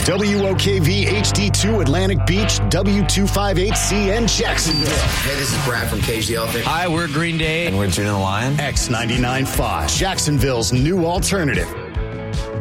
WOKV HD2 Atlantic Beach, W258CN Jacksonville. Hey, this is Brad from Cage the Elephant. Hi, we're Green Day. And we're Gina the Lion. X99.5, Jacksonville's new alternative.